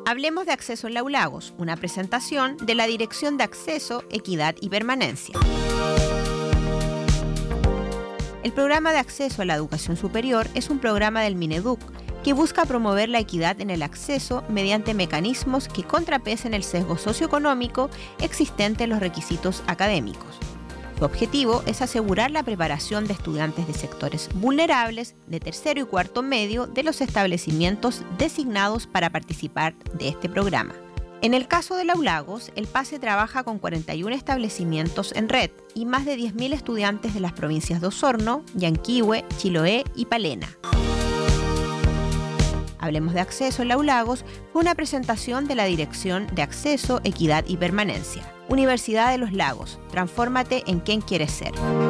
Hablemos de Acceso en la ULAGOS, una presentación de la Dirección de Acceso, Equidad y Permanencia. El Programa de Acceso a la Educación Superior es un programa del Mineduc que busca promover la equidad en el acceso mediante mecanismos que contrapesen el sesgo socioeconómico existente en los requisitos académicos. Su objetivo es asegurar la preparación de estudiantes de sectores vulnerables de tercero y cuarto medio de los establecimientos designados para participar de este programa. En el caso de la ULAGOS, el PASE trabaja con 41 establecimientos en red y más de 10.000 estudiantes de las provincias de Osorno, Yanquihue, Chiloé y Palena. Hablemos de Acceso en la ULAGOS fue una presentación de la Dirección de Acceso, Equidad y Permanencia. Universidad de los Lagos, transfórmate en quien quieres ser.